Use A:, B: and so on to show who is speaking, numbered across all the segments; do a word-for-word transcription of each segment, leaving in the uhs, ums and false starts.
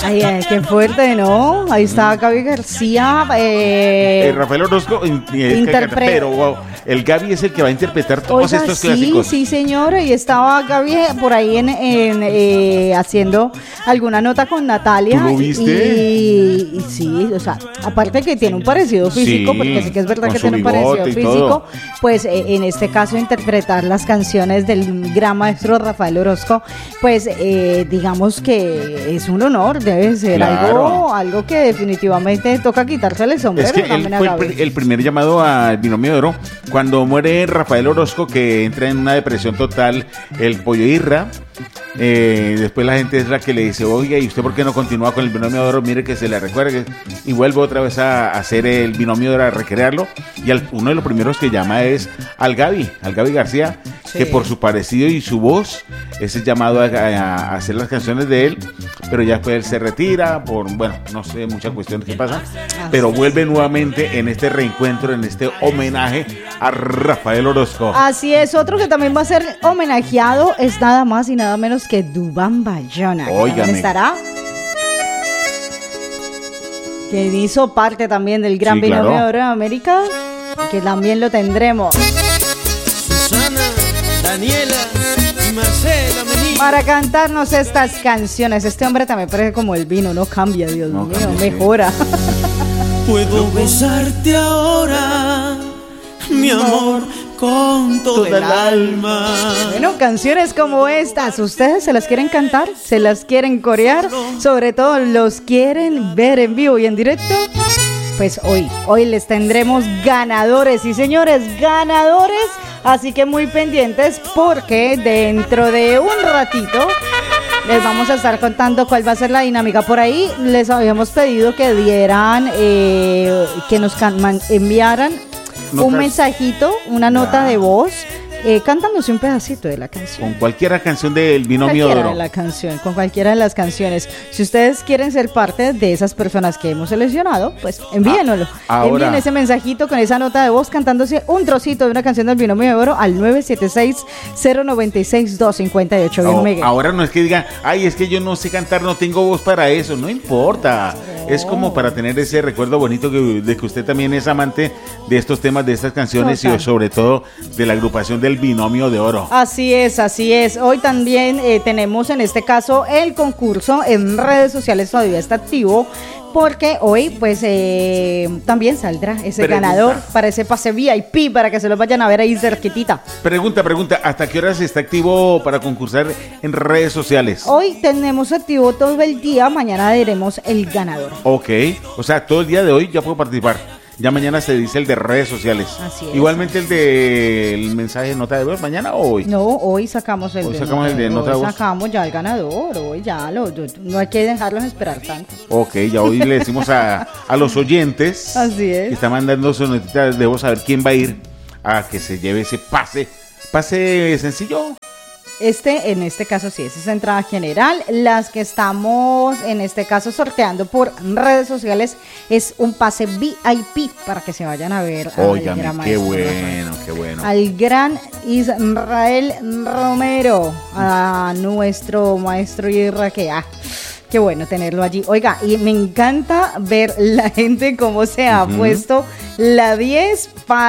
A: Ay, ay, qué fuerte, ¿no? Ahí está Gaby García. Eh,
B: eh, Rafael Orozco, eh, interpre- pero wow, el Gaby es el que va a interpretar todos
A: Oiga,
B: estos
A: sí,
B: clásicos.
A: Sí, señora, y estaba Gaby por ahí en, en eh, haciendo alguna nota con Natalia.
B: ¿Tú lo viste?
A: Y, y sí, o sea, aparte que tiene un parecido físico,
B: Sí,
A: porque sí que es verdad
B: con
A: que
B: su
A: tiene un parecido
B: bigote y
A: físico,
B: todo.
A: pues eh, en este caso interpretar las canciones del gran maestro Rafael Orozco, pues eh, digamos que es un honor, debe ser
B: Claro.
A: algo, algo que definitivamente toca quitársele el sombrero.
B: Es que él
A: también a
B: fue el,
A: Gaby.
B: pr- el primer llamado al binomio de oro. Cuando muere Rafael Orozco, que entra en una depresión total, el Pollo Irra. Eh, después la gente es la que le dice, oiga, ¿y usted por qué no continúa con el binomio de oro? Mire que se le recuerda. Y vuelve otra vez a, a hacer el binomio de oro, a recrearlo. Y al, uno de los primeros que llama es al Gaby, al Gaby García,
A: Sí.
B: que por su parecido y su voz es el llamado a, a- a hacer las canciones de él. Pero ya después él se retira por, bueno, no sé, muchas cuestiones que pasan. Pero vuelve nuevamente en este reencuentro, en este homenaje a Rafael Orozco.
A: Así es, otro que también va a ser homenajeado es nada más y nada menos que Duván Bayona. que
B: Óigame.
A: también estará. Que hizo parte también del Gran
B: Sí,
A: Binomio
B: claro.
A: de Oro de América, que también lo tendremos.
C: Susana, Daniela y Marcela Mení.
A: Para cantarnos estas canciones. Este hombre también parece como el vino, no cambia, Dios
B: No
A: mío,
B: cambia, sí.
A: mejora.
C: Puedo besarte ahora, mi amor, con todo el alma.
A: Bueno, canciones como estas, ¿ustedes se las quieren cantar? ¿Se las quieren corear? Sobre todo, ¿los quieren ver en vivo y en directo? Pues hoy, hoy les tendremos ganadores, y señores, ganadores, así que muy pendientes porque dentro de un ratito les vamos a estar contando cuál va a ser la dinámica. Por ahí les habíamos pedido que dieran, eh, que nos can- man- enviaran
B: Notas.
A: un mensajito, una nota
B: Ya.
A: de voz, eh, cantándose un pedacito de la canción.
B: Con cualquier canción del binomio de
A: Cualquiera
B: oro.
A: de la canción, con cualquiera de las canciones. Si ustedes quieren ser parte de esas personas que hemos seleccionado, pues envíenlo.
B: Ah, ahora.
A: Envíen ese mensajito con esa nota de voz cantándose un trocito de una canción del Binomio de Oro al nueve siete seis, cero nueve seis, dos cinco ocho. Bien,
B: No,
A: Miguel.
B: ahora no es que digan, ay, es que yo no sé cantar, no tengo voz para eso. No importa. Es como para tener ese recuerdo bonito que, de que usted también es amante de estos temas, de estas canciones
A: Total.
B: y sobre todo de la agrupación del binomio de oro.
A: Así es, así es. Hoy también eh, tenemos en este caso el concurso en redes sociales, todavía está activo, porque hoy pues eh, también saldrá ese
B: Pregunta.
A: ganador para ese pase V I P, para que se lo vayan a ver ahí cerquitita.
B: Pregunta, pregunta, ¿hasta qué horas está activo para concursar en redes sociales?
A: Hoy tenemos activo todo el día, mañana diremos el ganador.
B: Ok, o sea, todo el día de hoy ya puedo participar. Ya mañana se dice el de redes sociales.
A: Así es.
B: Igualmente el del mensaje de nota de voz, mañana o hoy.
A: No, hoy sacamos el
B: Hoy
A: de
B: sacamos el de nota de
A: hoy
B: voz.
A: sacamos ya el ganador, hoy ya lo, no hay que dejarlos esperar tanto.
B: Ok, ya hoy le decimos a, a los oyentes
A: Así es.
B: que están mandando sus notitas de voz a ver quién va a ir a que se lleve ese pase. Pase sencillo.
A: Este, en este caso sí, esa es entrada general. Las que estamos en este caso sorteando por redes sociales es un pase V I P para que se vayan a ver al
B: Óigame,
A: gran
B: qué
A: maestro
B: bueno, qué bueno.
A: al gran Israel Romero, a nuestro maestro Irra, que ah, qué bueno tenerlo allí. Oiga, y me encanta ver la gente cómo se ha
B: Ujú.
A: puesto la diez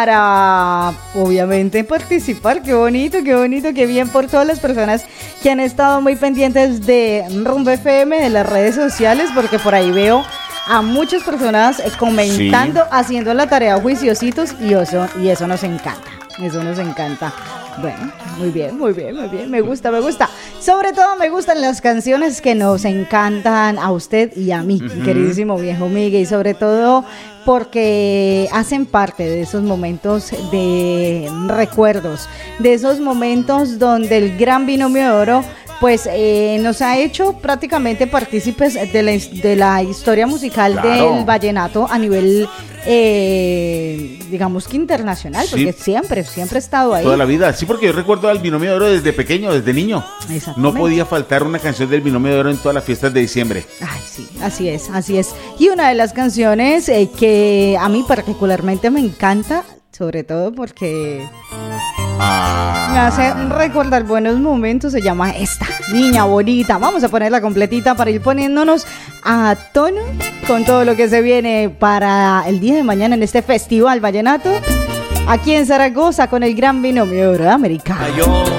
A: para, obviamente, participar. Qué bonito, qué bonito, qué bien por todas las personas que han estado muy pendientes de Rumba F M, de las redes sociales, porque por ahí veo a muchas personas eh, comentando,
B: Sí.
A: haciendo la tarea juiciositos, y eso, y eso nos encanta. Eso nos encanta. Bueno, muy bien, muy bien, muy bien. Me gusta, me gusta. Sobre todo me gustan las canciones que nos encantan a usted y a mí,
B: Ujú.
A: queridísimo viejo Miguel. Y sobre todo porque hacen parte de esos momentos de recuerdos, de esos momentos donde el gran binomio de oro pues eh, nos ha hecho prácticamente partícipes de la, de la historia musical
B: Claro.
A: del vallenato a nivel, eh, digamos que internacional,
B: Sí.
A: porque siempre, siempre ha estado ahí.
B: Toda la vida. Sí, porque yo recuerdo al binomio de oro desde pequeño, desde niño.
A: Exactamente.
B: No podía faltar una canción del binomio de oro en todas las fiestas de diciembre.
A: Ay, sí, así es, así es. Y una de las canciones eh, que a mí particularmente me encanta, sobre todo porque
B: Ah.
A: Me hace recordar buenos momentos. Se llama esta, Niña Bonita. Vamos a ponerla completita para ir poniéndonos a tono con todo lo que se viene para el día de mañana en este Festival Vallenato aquí en Zaragoza con el gran binomio americano.